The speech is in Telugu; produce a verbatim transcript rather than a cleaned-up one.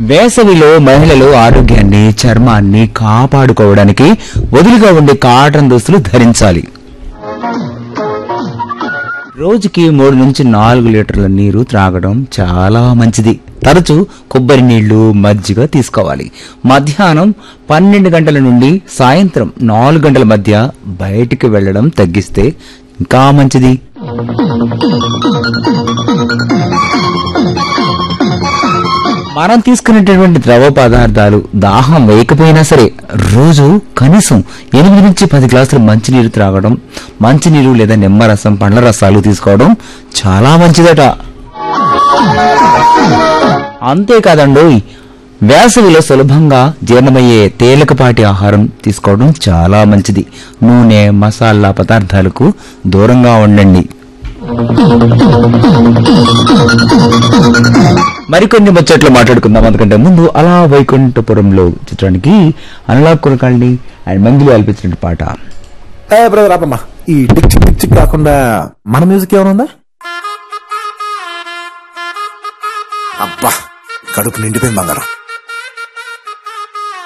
వేసవిలో మహిళలు ఆరోగ్యాన్ని, చర్మాన్ని కాపాడుకోవడానికి వదులుగా ఉండే కాటన్ దుస్తులు ధరించాలి. రోజుకి మూడు నుంచి నాలుగు లీటర్ల నీరు త్రాగడం చాలా మంచిది. తరచూ కొబ్బరి నీళ్లు, మజ్జిగ తీసుకోవాలి. మధ్యాహ్నం పన్నెండు గంటల నుండి సాయంత్రం నాలుగు గంటల మధ్య బయటికి వెళ్లడం తగ్గిస్తే ఇంకా మంచిది. మనం తీసుకునేటటువంటి ద్రవ పదార్థాలు దాహం వేయకపోయినా సరే రోజు కనీసం ఎనిమిది నుంచి పది గ్లాసులు మంచినీరు త్రాగడం, మంచినీరు లేదా నిమ్మరసం, పండ్ల రసాలు తీసుకోవడం చాలా మంచిదట. అంతేకాదండోయ్, వేసవిలో సులభంగా జీర్ణమయ్యే తేలికపాటి ఆహారం తీసుకోవడం చాలా మంచిది. నూనె, మసాలా పదార్థాలకు దూరంగా ఉండండి. మరికొన్ని ముచ్చట్లు మాట్లాడుకుందాం. అందుకంటే ముందు అలా వైకుంఠపురంలో చిత్రానికి అనులాగ్ కురకాళ్ళని అండ్ మంగిలి అల్పించిన పాట. బ్రదర్ ఆపమ్మా, ఈ డిక్చి డిక్చి కాకుండా మన మ్యూజిక్ ఏమైనా ఉందా? అబ్బా, కడుపు నిండిపోయింది బంగారం.